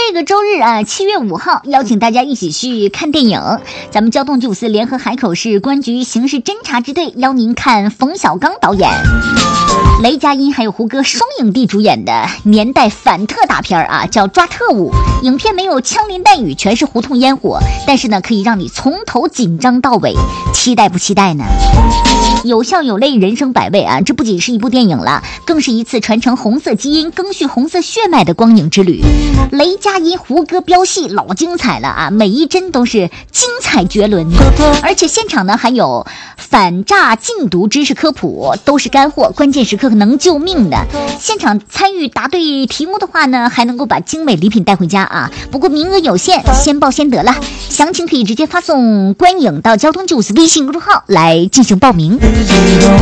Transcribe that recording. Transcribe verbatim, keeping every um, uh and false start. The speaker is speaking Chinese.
这个周日啊，七月五号，邀请大家一起去看电影。咱们交通九四联合海口市公安局刑事侦查支队邀您看冯小刚导演、雷佳音还有胡歌双影帝主演的年代反特大片啊，叫《抓特务》。影片没有枪林弹雨，全是胡同烟火，但是呢，可以让你从头紧张到尾，期待不期待呢？有笑有泪，人生百味啊！这不仅是一部电影了，更是一次传承红色基因、赓续红色血脉的光影之旅。雷佳音、胡歌飙戏老精彩了啊，每一帧都是精彩绝伦。而且现场呢还有反诈禁毒知识科普，都是干货，关键时刻能救命的。现场参与答对题目的话呢，还能够把精美礼品带回家啊！不过名额有限，先报先得了。详情可以直接发送观影到交通九四微信公众号来进行报名。